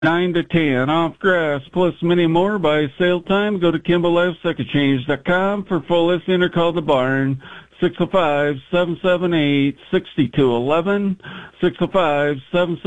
9 to 10 off grass, plus many more by sale time. Go to KimballLifeSecondChange.com for full listing or call the barn. 605-778-6211, 605-778